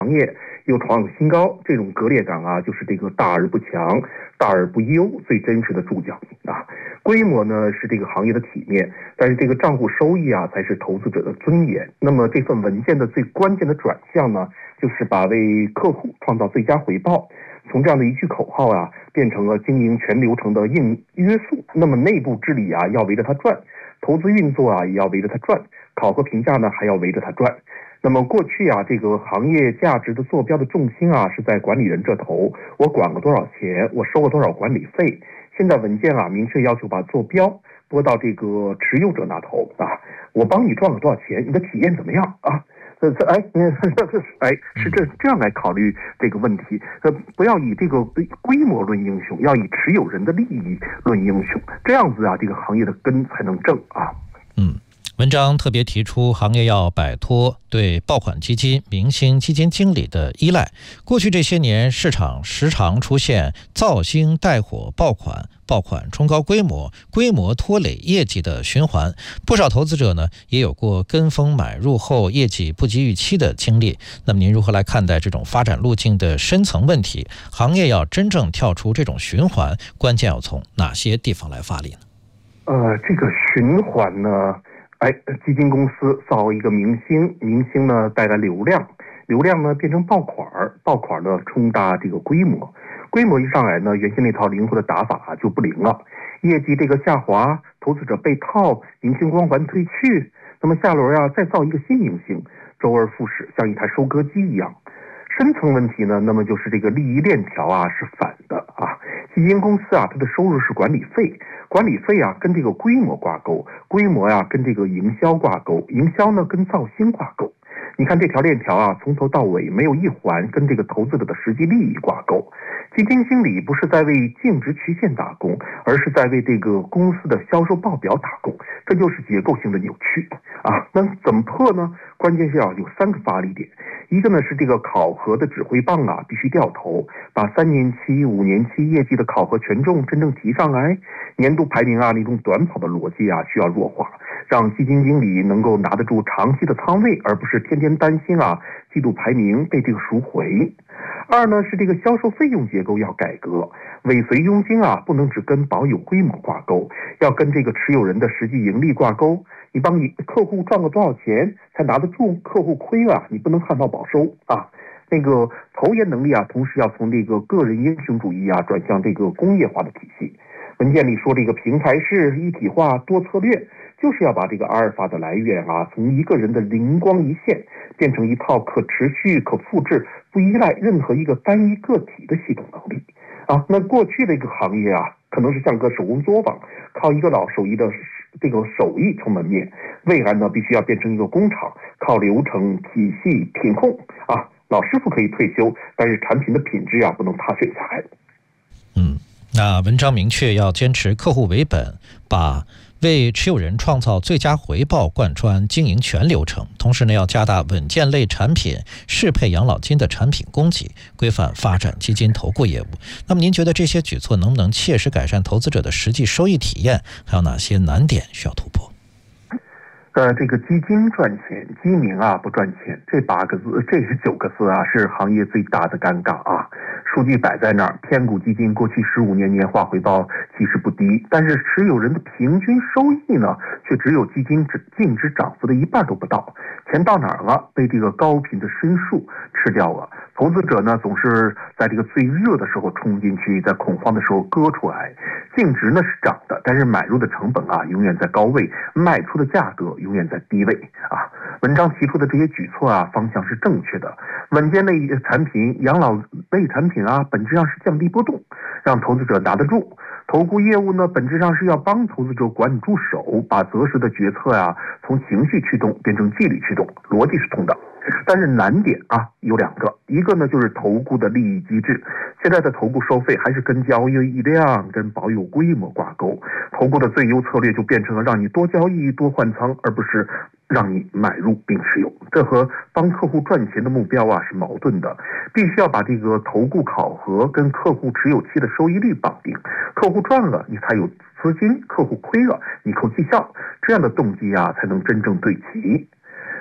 业又创新高，这种割裂感啊，就是这个大而不强、大而不优最真实的注脚啊。规模呢是这个行业的体面，但是这个账户收益啊才是投资者的尊严。那么这份文件的最关键的转向呢，就是把为客户创造最佳回报，从这样的一句口号啊，变成了经营全流程的硬约束。那么内部治理啊要围着它转，投资运作啊也要围着它转，考核评价呢还要围着它转。那么过去啊，这个行业价值的坐标的重心啊是在管理人这头，我管个多少钱，我收个多少管理费。现在文件啊明确要求把坐标拨到这个持有者那头啊，我帮你赚了多少钱，你的体验怎么样啊？是这样来考虑这个问题。不要以这个规模论英雄，要以持有人的利益论英雄，这样子啊，这个行业的根才能正啊。 文章特别提出，行业要摆脱对爆款基金、明星基金经理的依赖。过去这些年，市场时常出现造星带火爆款、爆款冲高规模、规模拖累业绩的循环。不少投资者呢，也有过跟风买入后业绩不及预期的经历。那么您如何来看待这种发展路径的深层问题？行业要真正跳出这种循环，关键要从哪些地方来发力呢？ 这个循环呢，基金公司造一个明星，明星呢带来流量，流量呢变成爆款，爆款呢冲大这个规模，规模一上来呢，原先那套灵活的打法就不灵了，业绩这个下滑，投资者被套，明星光环褪去，那么下轮啊再造一个新明星，周而复始，像一台收割机一样。深层问题呢，那么就是这个利益链条啊是反的啊。基金公司啊，它的收入是管理费，管理费啊跟这个规模挂钩，规模啊跟这个营销挂钩，营销呢跟造星挂钩。你看这条链条啊，从头到尾没有一环跟这个投资者的实际利益挂钩。基金经理不是在为净值曲线打工，而是在为这个公司的销售报表打工，这就是结构性的扭曲啊。那怎么破呢？关键是要有3个发力点。一个呢是这个考核的指挥棒啊必须掉头，把3年期、5年期业绩的考核权重真正提上来。年度排名啊那种短跑的逻辑啊需要弱化，让基金经理能够拿得住长期的仓位，而不是天天担心啊季度排名被这个赎回。二呢是这个销售费用结构要改革，尾随佣金啊不能只跟保有规模挂钩，要跟这个持有人的实际盈利挂钩。你帮你客户赚了多少钱才拿得住，客户亏了你不能旱涝保收啊。那个投研能力啊，同时要从这个个人英雄主义啊转向这个工业化的体系。文件里说这个平台式一体化多策略，就是要把这个阿尔法的来源啊，从一个人的灵光一现变成一套可持续、可复制、不依赖任何一个单一个体的系统能力啊。那过去的一个行业啊，可能是像个手工作坊，靠一个老手艺的这个手艺撑门面。未来呢，必须要变成一个工厂，靠流程、体系、品控啊。老师傅可以退休，但是产品的品质啊不能踏水材。 那文章明确要坚持客户为本，把为持有人创造最佳回报贯穿经营全流程，同时呢，要加大稳健类产品适配养老金的产品供给，规范发展基金投顾业务。那么您觉得这些举措能不能切实改善投资者的实际收益体验？还有哪些难点需要突破？ 这个基金赚钱，基民啊不赚钱，这9个字啊是行业最大的尴尬啊。数据摆在那儿，偏股基金过去15年年化回报其实不低，但是持有人的平均收益呢，却只有基金净值涨幅的一半都不到。钱到哪儿了？被这个高频的申诉吃掉了。投资者呢，总是在这个最热的时候冲进去，在恐慌的时候割出来。净值呢是涨的，但是买入的成本啊永远在高位，卖出的价格永远在低位啊。文章提出的这些举措啊，方向是正确的。稳健类产品、养老类产品啊，本质上是降低波动，让投资者拿得住。投顾业务呢，本质上是要帮投资者管理住手，把择时的决策啊，从情绪驱动变成纪律驱动，逻辑是通的。但是难点啊有2个，一个呢就是投顾的利益机制，现在的投顾收费还是跟交易量、跟保有规模挂钩，投顾的最优策略就变成了让你多交易、多换仓，而不是让你买入并持有，这和帮客户赚钱的目标啊是矛盾的。必须要把这个投顾考核跟客户持有期的收益率绑定，客户赚了你才有资金，客户亏了你扣绩效，这样的动机啊才能真正对齐。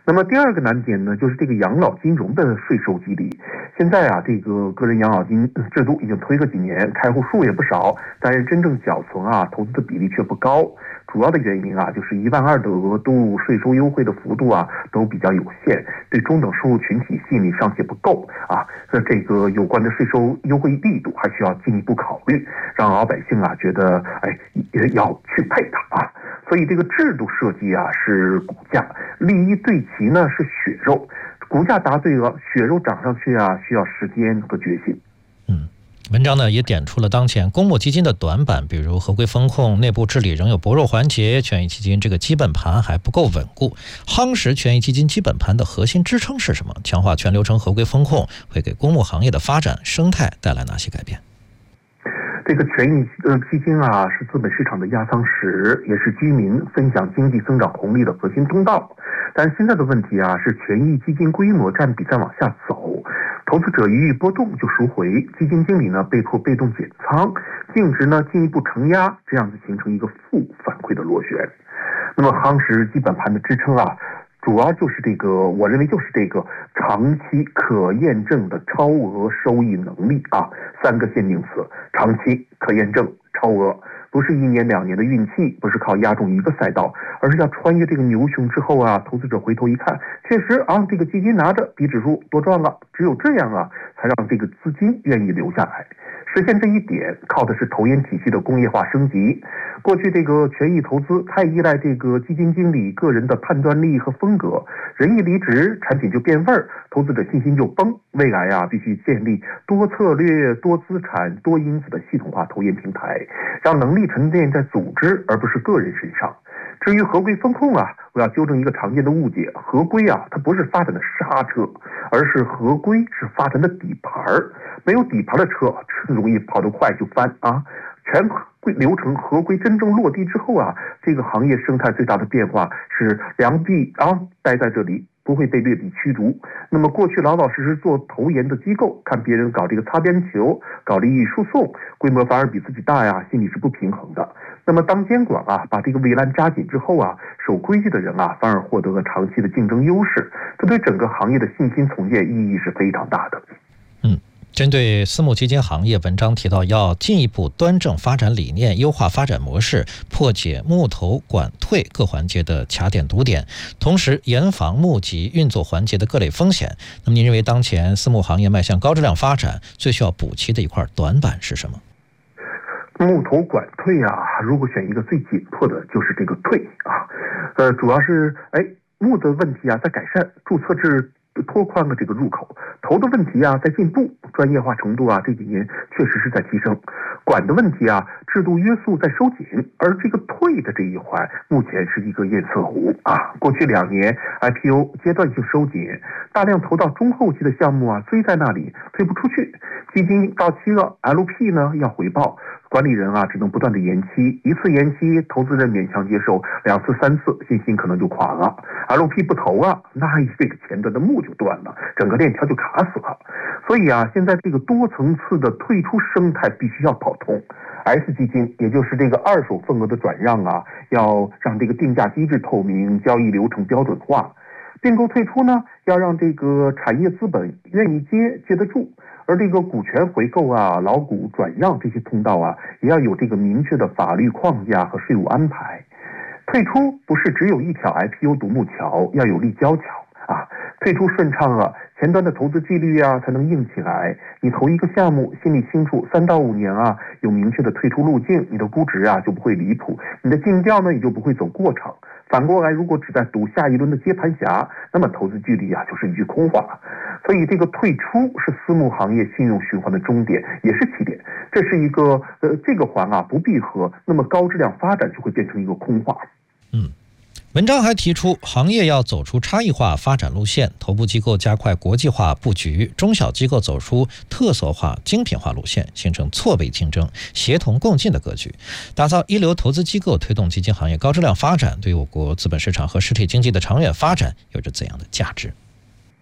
那么第二个难点呢，就是这个养老金融的税收激励。现在啊，这个个人养老金制度已经推了几年，开户数也不少，但是真正缴存啊，投资的比例却不高。主要的原因啊，就是12000的额度，税收优惠的幅度啊都比较有限，对中等收入群体吸引力尚且不够啊。这个有关的税收优惠力度还需要进一步考虑，让老百姓啊觉得也要去配它啊。所以这个制度设计啊是骨架，利益对齐呢是血肉，骨架答对了，血肉长上去啊需要时间和决心。 文章呢也点出了当前公募基金的短板，比如合规风控、内部治理仍有薄弱环节，权益基金这个基本盘还不够稳固。夯实权益基金基本盘的核心支撑是什么？强化全流程合规风控会给公募行业的发展生态带来哪些改变？ 这个权益基金啊，是资本市场的压舱石，也是居民分享经济增长红利的核心通道。但现在的问题啊，是权益基金规模占比在往下走，投资者一遇波动就赎回，基金经理呢被迫被动减仓，净值呢进一步承压，这样子形成一个负反馈的螺旋。那么夯实基本盘的支撑啊，主要就是我认为就是这个长期可验证的超额收益能力啊，3个限定词：长期、可验证、超额。不是1年2年的运气，不是靠压中一个赛道，而是要穿越这个牛熊之后啊，投资者回头一看，确实啊，这个基金拿着比指数多赚了，只有这样啊，才让这个资金愿意留下来。实现这一点，靠的是投研体系的工业化升级。过去这个权益投资太依赖这个基金经理个人的判断力和风格，人一离职，产品就变味儿，投资者信心就崩。未来啊，必须建立多策略、多资产、多因子的系统化投研平台，让能力沉淀在组织而不是个人身上。至于合规风控啊，我要纠正一个常见的误解，合规啊，它不是发展的刹车，而是合规是发展的底盘儿。没有底盘的车容易跑得快就翻啊。全流程合规真正落地之后啊，这个行业生态最大的变化是良币啊待在这里，不会被劣币驱逐。那么过去老老实实做投研的机构，看别人搞这个擦边球，搞利益输送，规模反而比自己大呀，心里是不平衡的。那么当监管啊把这个围栏扎紧之后啊，守规矩的人啊反而获得了长期的竞争优势，这对整个行业的信心重建意义是非常大的。 针对私募基金行业，文章提到要进一步端正发展理念，优化发展模式，破解募投管退各环节的卡点堵点，同时严防募集运作环节的各类风险。那么您认为当前私募行业迈向高质量发展最需要补齐的一块短板是什么？ 募投管退啊，如果选一个最紧迫的就是这个退啊，主要是募的问题啊在改善，注册制拓宽了这个入口，投的问题啊在进步，专业化程度啊这几年确实是在提升，管的问题啊制度约束在收紧，而这个退的这一环目前是一个堰塞湖啊。过去2年 IPO 阶段性收紧，大量投到中后期的项目啊堆在那里退不出去，基金到期了 LP 呢要回报，管理人啊只能不断的延期，一次延期投资人勉强接受，2次3次信心可能就垮了， LP 不投啊，那这个前端的募就断了，整个链条就卡死了。所以啊，现在这个多层次的退出生态必须要跑通。S 基金也就是这个二手份额的转让啊，要让这个定价机制透明，交易流程标准化。并购退出呢，要让这个产业资本愿意接得住，而这个股权回购啊、老股转让这些通道啊，也要有这个明确的法律框架和税务安排。退出不是只有一条 IPO 独木桥，要有立交桥啊。退出顺畅了，前端的投资纪律啊才能硬起来。你投一个项目，心里清楚，3到5年啊有明确的退出路径，你的估值啊就不会离谱，你的尽调呢也就不会走过场。反过来，如果只在赌下一轮的接盘侠，那么投资纪律啊就是一句空话。所以这个退出是私募行业信用循环的终点，也是起点。这是一个这个环啊不闭合，那么高质量发展就会变成一个空话。 文章还提出，行业要走出差异化发展路线，头部机构加快国际化布局，中小机构走出特色化精品化路线，形成错位竞争、协同共进的格局，打造一流投资机构，推动基金行业高质量发展，对我国资本市场和实体经济的长远发展有着怎样的价值？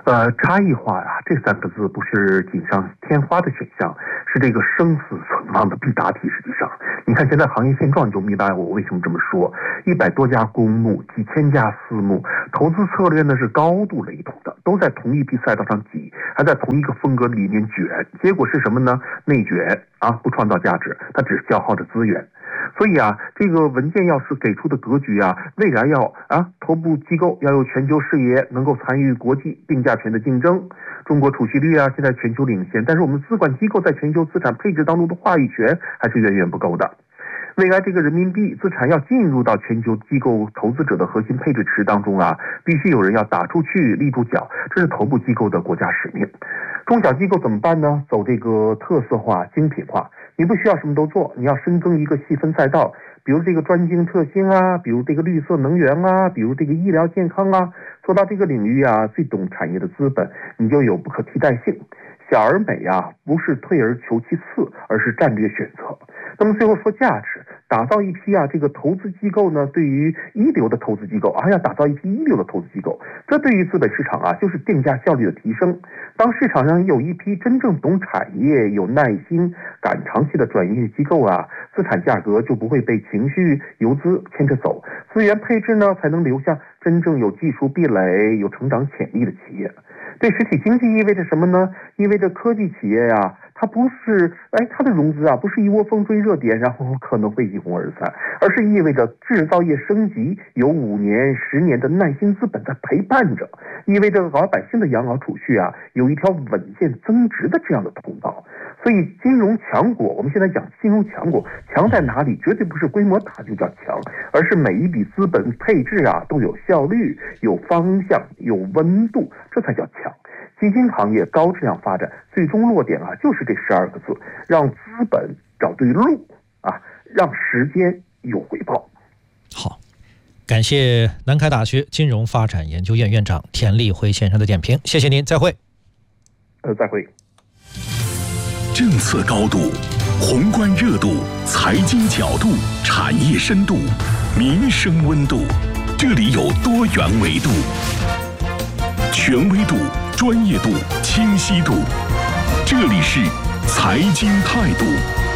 差异化呀，这3个字不是锦上添花的选项，是这个生死存亡的必答题。实际上，你看现在行业现状，你就明白我为什么这么说。100多家公募，几千家私募，投资策略呢是高度雷同的，都在同一批赛道上挤，还在同一个风格里面卷。结果是什么呢？内卷啊，不创造价值，它只消耗着资源。所以啊，这个文件要是给出的格局啊，未来头部机构要有全球视野，能够参与国际定价权的竞争。中国储蓄率啊，现在全球领先，但是我们资管机构在全球资产配置当中的话语权还是远远不够的。未来这个人民币资产要进入到全球机构投资者的核心配置池当中啊，必须有人要打出去立住脚，这是头部机构的国家使命。中小机构怎么办呢？走这个特色化、精品化。你不需要什么都做，你要深耕一个细分赛道，比如这个专精特新啊，比如这个绿色能源啊，比如这个医疗健康啊，做到这个领域啊，最懂产业的资本，你就有不可替代性。小而美啊，不是退而求其次，而是战略选择。那么最后说价值，打造一批这个投资机构呢，对于一流的投资机构要打造一批一流的投资机构，这对于资本市场就是定价效率的提升。当市场上有一批真正懂产业、有耐心、赶长期的专业机构资产价格就不会被情绪游资牵着走，资源配置呢才能流向真正有技术壁垒、有成长潜力的企业。对实体经济意味着什么呢？意味着科技企业它不是它的融资不是一窝蜂追热点，然后可能会一哄而散，而是意味着制造业升级有5年、10年的耐心资本在陪伴着，意味着老百姓的养老储蓄有一条稳健增值的这样的通道。所以金融强国，我们现在讲金融强国，强在哪里？绝对不是规模大就叫强，而是每一笔资本配置都有效率、有方向、有温度，这才叫强。基金行业高质量发展，最终落点就是这12个字：让资本找对路让时间有回报。 好，感谢南开大学金融发展研究院院长田立辉先生的点评，谢谢您，再会。 再会。 政策高度、宏观热度、财经角度、产业深度、民生温度，这里有多元维度，权威度、专业度、清晰度，这里是财经态度。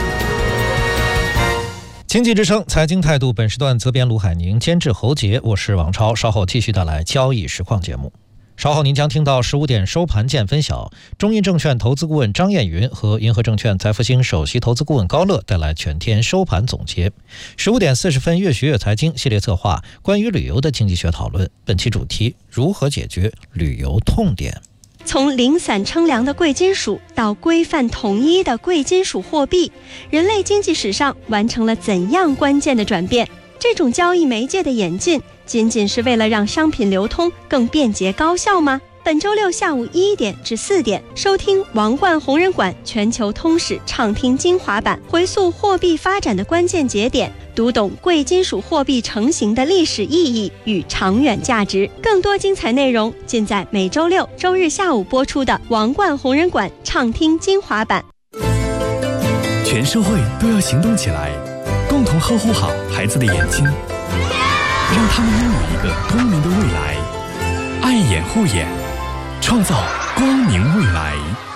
经济之声财经态度，本时段责编卢海宁，监制侯杰，我是王超，稍后继续带来交易实况节目。稍后您将听到15点收盘见分晓，中银证券投资顾问张艳云和银河证券财富星首席投资顾问高乐带来全天收盘总结。15点40分越学越财经系列策划，关于旅游的经济学讨论，本期主题：如何解决旅游痛点。 从零散称量的贵金属到规范统一的贵金属货币，人类经济史上完成了怎样关键的转变？这种交易媒介的演进，仅仅是为了让商品流通更便捷高效吗？本周六下午1点至4点，收听王冠红人馆全球通史畅听精华版，回溯货币发展的关键节点，读懂贵金属货币成型的历史意义与长远价值。更多精彩内容尽在每周六、周日下午播出的王冠红人馆畅听精华版。 全社会都要行动起来，共同呵护好孩子的眼睛，让他们拥有一个光明的未来。爱眼护眼，创造光明未来。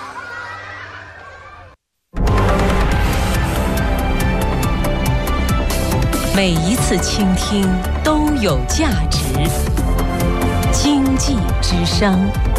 每一次倾听都有价值。经济之声。